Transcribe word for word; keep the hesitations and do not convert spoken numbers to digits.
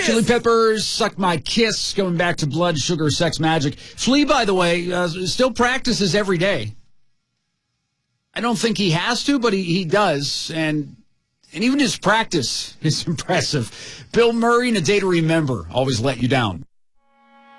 Kiss. Chili Peppers, Suck My Kiss, going back to Blood, Sugar, Sex, Magic. Flea, by the way, uh, still practices every day. I don't think he has to, but he, he does. And and even his practice is impressive. Bill Murray and A Day to Remember always let you down.